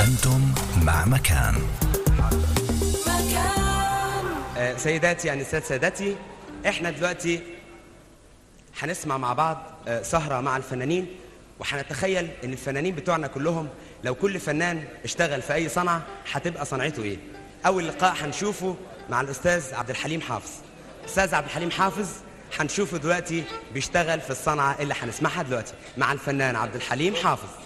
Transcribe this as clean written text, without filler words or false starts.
أنتم مع مكان. سيداتي النساء سادتي، احنا دلوقتي هنسمع مع بعض سهرة مع الفنانين، وهنتخيل ان الفنانين بتوعنا كلهم لو كل فنان اشتغل في اي صنعة هتبقى صنعته ايه. اول لقاء هنشوفه مع الاستاذ عبد الحليم حافظ. استاذ عبد الحليم حافظ هنشوفه دلوقتي بيشتغل في الصنعة اللي هنسمعها دلوقتي مع الفنان عبد الحليم حافظ.